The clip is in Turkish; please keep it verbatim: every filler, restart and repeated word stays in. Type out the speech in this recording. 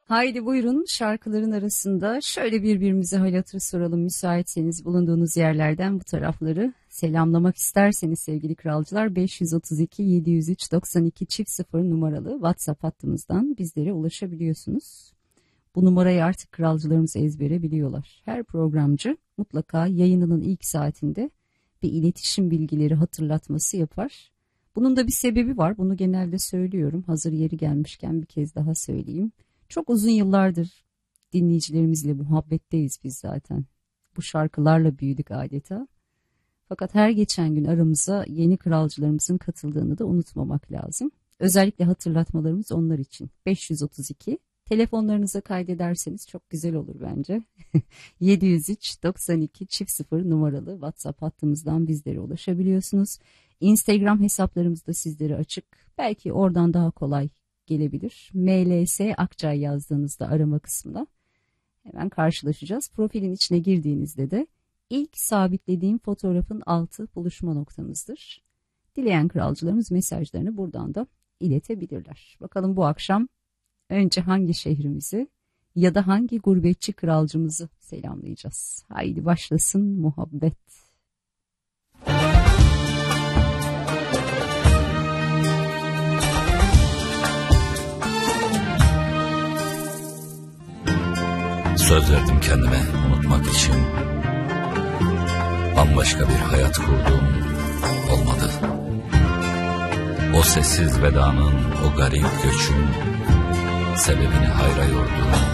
Haydi buyurun, şarkıların arasında şöyle birbirimize hal hatır soralım, müsaitseniz bulunduğunuz yerlerden bu tarafları selamlamak isterseniz sevgili kralcılar, beş yüz otuz iki yedi yüz üç doksan iki çift sıfır numaralı WhatsApp hattımızdan bizlere ulaşabiliyorsunuz. Bu numarayı artık kralcılarımız ezbere biliyorlar. Her programcı mutlaka yayınının ilk saatinde bir iletişim bilgileri hatırlatması yapar. Bunun da bir sebebi var, bunu genelde söylüyorum, hazır yeri gelmişken bir kez daha söyleyeyim. Çok uzun yıllardır dinleyicilerimizle muhabbetteyiz biz zaten. Bu şarkılarla büyüdük adeta. Fakat her geçen gün aramıza yeni kralcılarımızın katıldığını da unutmamak lazım. Özellikle hatırlatmalarımız onlar için. beş yüz otuz iki, telefonlarınıza kaydederseniz çok güzel olur bence. yedi yüz üç doksan iki çift sıfır numaralı WhatsApp hattımızdan bizlere ulaşabiliyorsunuz. Instagram hesaplarımız da sizlere açık. Belki oradan daha kolay gelebilir. M L S Akçay yazdığınızda arama kısmına hemen karşılaşacağız. Profilin içine girdiğinizde de ilk sabitlediğim fotoğrafın altı buluşma noktamızdır. Dileyen kralcılarımız mesajlarını buradan da iletebilirler. Bakalım bu akşam önce hangi şehrimizi ya da hangi gurbetçi kralcımızı selamlayacağız. Haydi başlasın muhabbet. Söz verdim kendime unutmak için. Bambaşka bir hayat kurdum, olmadı. O sessiz vedanın, o garip göçün sebebini hayra yordum.